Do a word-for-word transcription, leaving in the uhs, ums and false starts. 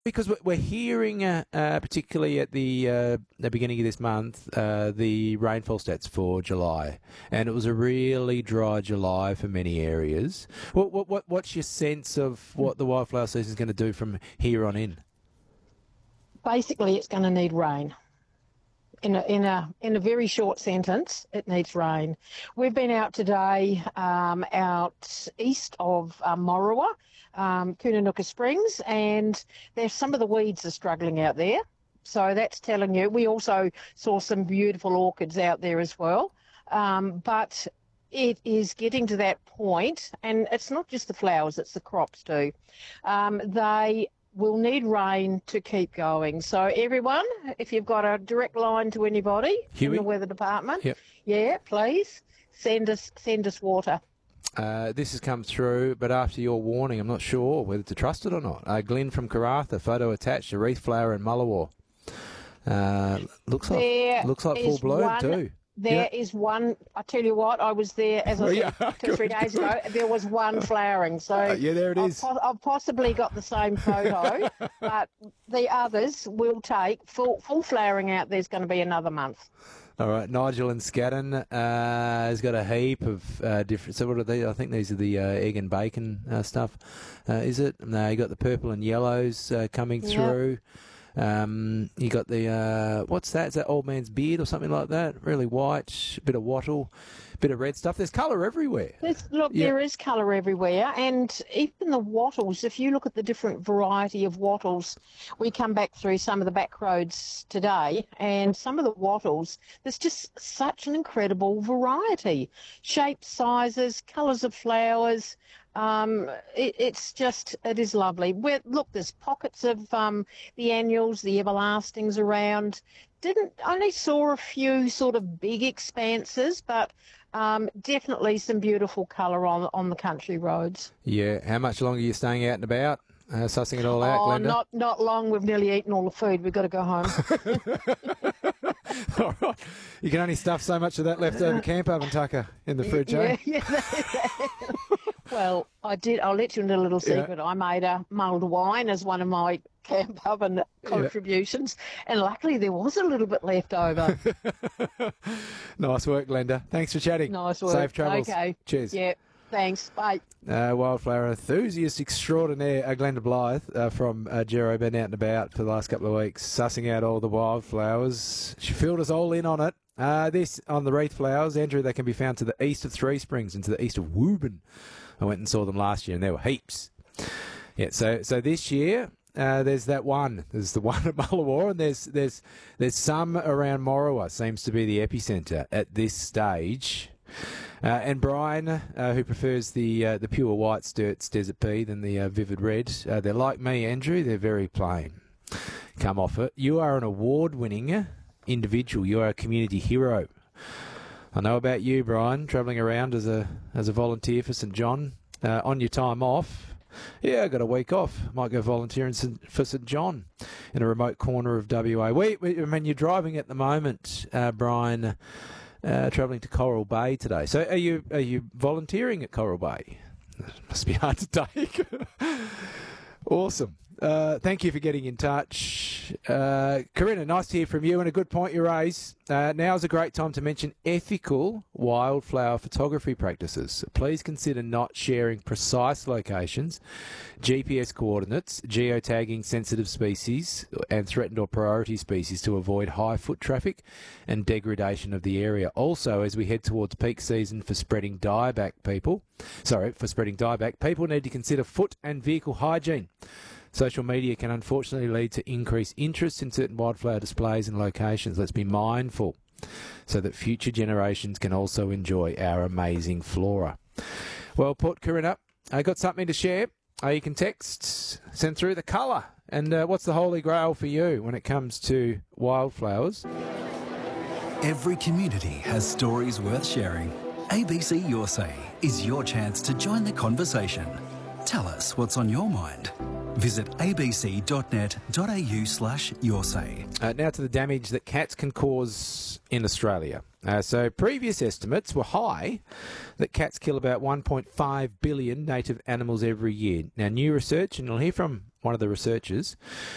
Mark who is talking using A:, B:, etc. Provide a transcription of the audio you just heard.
A: Because we're we're hearing, uh, uh, particularly at the uh, the beginning of this month, uh, the rainfall stats for July, and it was a really dry July for many areas. What what, what what's your sense of what the wildflower season is going to do from here on in?
B: Basically, it's going to need rain. In a, in a in a very short sentence, it needs rain. We've been out today, um, out east of uh, Moruwa, um, Kununooka Springs, and there's some of the weeds are struggling out there. So that's telling you. We also saw some beautiful orchids out there as well. Um, but it is getting to that point, and it's not just the flowers, it's the crops too. Um, they will need rain to keep going. So everyone, if you've got a direct line to anybody
A: Huey?
B: in the weather department,
A: Yep.
B: yeah, please send us send us water.
A: Uh, this has come through, but after your warning, I'm not sure whether to trust it or not. Uh, Glenn from Karratha, photo attached, a wreath flower in Mullawar. Uh, looks like
B: There
A: looks like full
B: is
A: bloom
B: one-
A: too.
B: There is one, I tell you what, I was there, as I
A: Oh,
B: said,
A: yeah.
B: two or three days ago, there was one flowering. So
A: Uh, yeah, there it
B: I've,
A: is.
B: po- I've possibly got the same photo, but the others will take, full, full flowering out there's going to be another month.
A: All right, Nigel and Scadden uh, has got a heap of uh, different. So what are they? I think these are the uh, egg and bacon uh, stuff. Uh, is it? No, you got the purple and yellows uh, coming
B: Yep.
A: through. Um, you got the uh, what's that? Is that old man's beard or something like that? Really white, bit of wattle, bit of red stuff. There's colour everywhere.
B: There's, look,
A: Yeah.
B: there is colour everywhere, and even the wattles, if you look at the different variety of wattles, we come back through some of the back roads today, and some of the wattles, there's just such an incredible variety. Shapes, sizes, colours of flowers. Um, it, it's just, it is lovely. We're, look, there's pockets of um, the annuals, the everlastings around. Didn't, only saw a few sort of big expanses, but um, definitely some beautiful colour on on the country roads.
A: Yeah. How much longer are you staying out and about, uh, sussing it all out,
B: Oh,
A: Glenda?
B: not not long. We've nearly eaten all the food. We've got to go home.
A: All right. You can only stuff so much of that leftover camp oven, Tucker, in the fridge, eh?
B: yeah, yeah. Well, I did. I'll let you into a little
A: Yeah.
B: secret. I made a mulled wine as one of my camp oven contributions, and luckily there was a little bit left over.
A: Nice work, Glenda. Thanks for chatting.
B: Nice work.
A: Safe travels.
B: Okay.
A: Cheers.
B: Yeah. Thanks. Bye.
A: Uh, wildflower enthusiast extraordinaire, uh, Glenda Blythe uh, from uh, Gero, been out and about for the last couple of weeks, sussing out all the wildflowers. She filled us all in on it. Uh, this on the wreath flowers, Andrew, they can be found to the east of Three Springs and to the east of Woburn. I went and saw them last year, and there were heaps. Yeah, so so this year uh, there's that one. There's the one at Mullawar, and there's there's there's some around Moruwa. Seems to be the epicentre at this stage. Uh, and Brian, uh, who prefers the uh, the pure white Sturt's Desert Pea than the uh, vivid red, uh, they're like me, Andrew. They're very plain. Come off it. You are an award-winning individual. You are a community hero. I know about you, Brian, travelling around as a as a volunteer for St John uh, on your time off. Yeah, I got a week off. Might go volunteering for St John in a remote corner of W A. We, we, I mean, you're driving at the moment, uh, Brian. Uh, travelling to Coral Bay today. So are you are you volunteering at Coral Bay? Must be hard to take. Awesome. Uh, thank you for getting in touch. Uh, Corinna, nice to hear from you, and a good point you raise. Uh, now is a great time to mention ethical wildflower photography practices. Please consider not sharing precise locations, G P S coordinates, geotagging sensitive species and threatened or priority species to avoid high foot traffic and degradation of the area. Also, as we head towards peak season for spreading dieback people, sorry, for spreading dieback, people need to consider foot and vehicle hygiene. Social media can unfortunately lead to increased interest in certain wildflower displays and locations. Let's be mindful so that future generations can also enjoy our amazing flora. Well put, Corinna. I got something to share. Uh, you can text, send through the colour. And uh, what's the holy grail for you when it comes to wildflowers?
C: Every community has stories worth sharing. A B C Your Say is your chance to join the conversation. Tell us what's on your mind. Visit abc.net.au slash your say.
A: Uh, now to the damage that cats can cause in Australia. Uh, so previous estimates were high that cats kill about one point five billion native animals every year. Now new research, and you'll hear from one of the researchers,